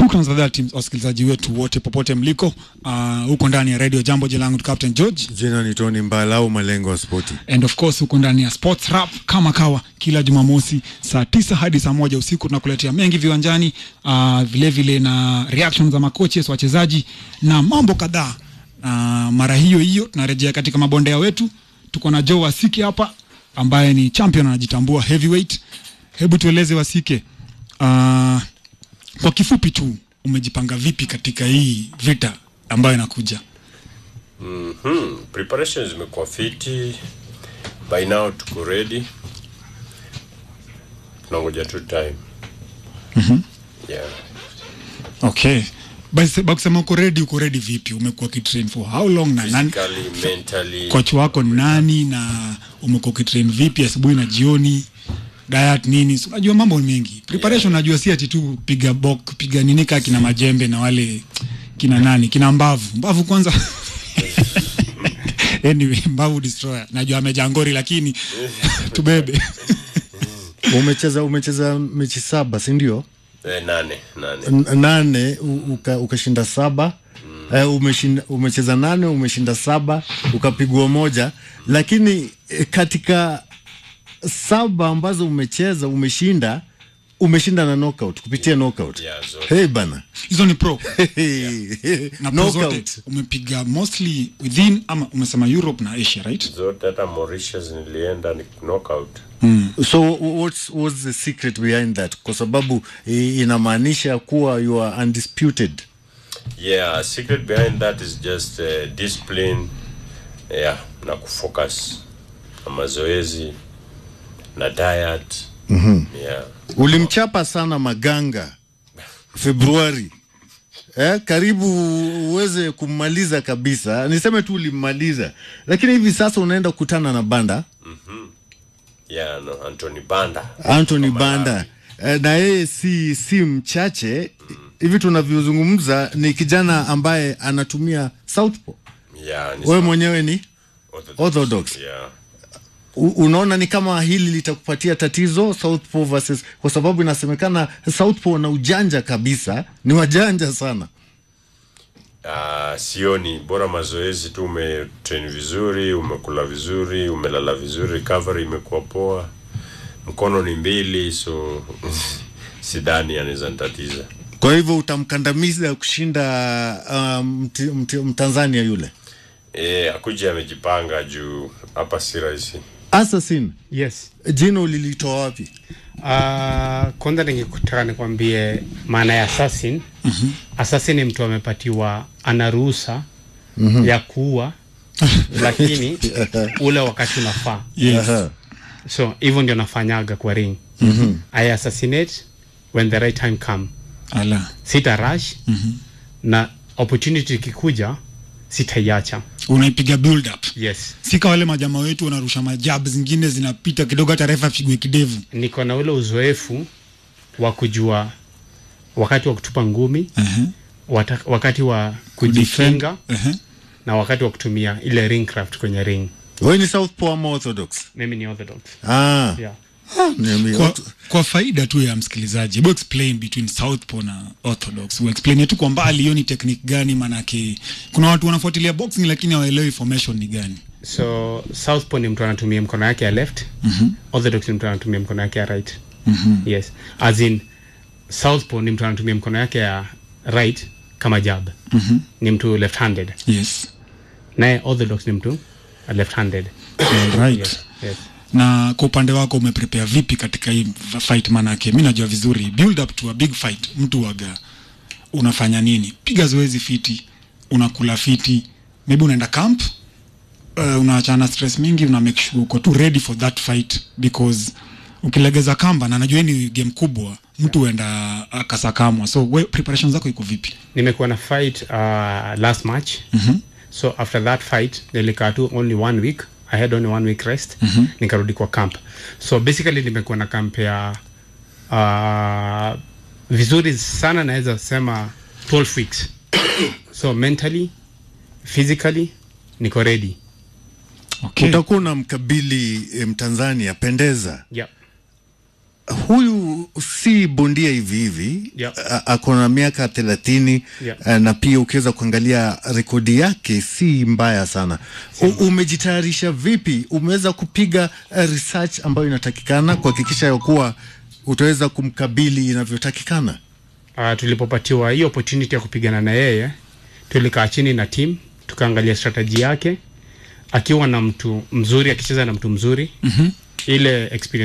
Shukrani za dhati wasikilizaji wetu wote popote mliko huko ndani ya Radio Jambo. Jina langu Captain George. Jina ni Tony Mbala au Malengo wa Sporti. And of course huko ndani ya Sports Rap kama kawa kila Jumamosi saa 9 hadi saa 1 usiku tunakuletea mengi viwanjani, vile vile na reactions za makoches, wachezaji na mambo kadhaa. Mara hiyo tunarejea katika mabondea wetu. Tuko na Joe Wasike hapa ambaye ni champion anajitambua heavyweight. Hebu tueleze Wasike, kwa kifupi tu umejipanga vipi katika hii vita ambayo inakuja? Preparations zimekuwa fiti. By now tuko ready. Tunangoja tu time. Yeah. Okay. Basi kusema uko ready vipi? Umekuwa kitrain for how long na nani? Physically, mentally. Coach wako ni nani na umekuwa kitrain vipi asubuhi na jioni? Diet nini? So, unajua mambo mengi. Preparation najua si ati tu piga nini kama kina majembe na wale kina nani, kina mbavu kwanza. Anyway, mbavu destroyer. Najua amejangori lakini tubebe. Umecheza mechi 7, si ndio? 8. Ukashinda 7. Umecheza 8, umeshinda 7, ukapigwa 1. Lakini katika 7 ambazo umeshinda na knockout, kupitia knockout. Hey bana, hizo ni pro. Na knockout umepiga mostly within ama umesema Europe na Asia, right? Zote hata Mauritius nilienda ni knockout. So what's the secret behind that? Kwa sababu inamaanisha kuwa you are undisputed. Yeah, secret behind that is just discipline. Yeah, na kufocus na mazoezi na diet. Yeah. Ulimchapa sana Maganga Februari. Karibu uweze kumaliza kabisa. Niseme tu ulimaliza. Lakini hivi sasa unaenda kukutana na Banda. Yeah, no, Anthony Banda. Na yeye si mchache. Hivi tunavyozungumza ni kijana ambaye anatumia southpaw. Yeah, wewe mwenyewe ni orthodox. Yeah. Unaona ni kama hili litakupatia tatizo southpaw versus, kwa sababu inasemekana southpaw na ujanja kabisa, ni wajanja sana. Sioni, bora mazoezi tu, umetrain vizuri, umekula vizuri, umelala vizuri, recovery imekuwa poa, mkono ni 2, so sidani anaweza nitatiza. Kwa hivyo utamkandamiza kushinda Mtanzania yule? Akuja amejipanga juu hapa si rahisi. Assassin. Yes. Jina ulilitoa wapi? Kwanza ningekutaka nikwambie maana ya assassin. Assassin ni mtu amepatiwa anaruhusa ya kuua lakini ule wakati unafaa. Yes. So hivyo ndio nafanyaga kwa ring. I assassinate when the right time come. Sita rush. Na opportunity ikikuja sitaiacha. Unaipiga build up. Yes. Sika wale majamaa wetu wanarusha majab zingine zinapita kidogo hata refa pigwe kidevu. Niko na ule uzoefu wa kujua wakati wa kutupa ngumi, wakati wa kujifunga, na wakati wa kutumia ile ring craft kwenye ring. Wewe ni southpaw ama orthodox? Mimi ni orthodox. Yeah. Kwa faida tu ya msikilizaji, hebu explain between southpaw na orthodox. Explain tu kwa mbali hiyo ni technique gani, manake kuna watu wanafuatilia boxing lakini hawaelewi formation ni gani. So southpaw ni mtu anatumia mkono wake ya left, orthodox ni mtu anatumia mkono wake ya right. Yes. As in southpaw ni mtu anatumia mkono wake ya right kama jab. Ni mtu left handed. Yes. Na orthodox ni mtu left handed. Right. Yes. Na kwa upande wako umeprepare vipi katika hii fight? Manake mimi najua vizuri build up to a big fight mtu waga unafanya nini? Piga zoezi fiti, unakula fiti, maybe unaenda camp, unaachana stress mingi, una make sure uko too ready for that fight, because ukilegeza kamba na najua ni game kubwa mtu uenda akasakamwa. So preparations zako iko vipi? Nimekuwa na fight last match. So after that fight nilikaa tu only 1 week. I had only 1 week rest. Nikarudi kwa camp. So basically nimekuwa na camp ya vizuri sana, naweza sema 12 weeks. So mentally, physically niko ready. Okay. Utakuwa na mkabili Mtanzania Pendeza. Yeah. Huyu si bondia hivi hivi. Yeah. Ako na miaka 30. Yeah. Na pia ukiweza kuangalia rekodi yake si mbaya sana. Umejitayarisha vipi? Umeweza kupiga research ambayo inatakikana kuhakikisha ya kuwa utaweza kumkabili inavyotakikana? Tulipopatiwa hiyo opportunity ya kupigana na yeye, tulikaa chini na team, tukaangalia strategy yake, akiwa na mtu mzuri, akicheza na mtu mzuri, ile experience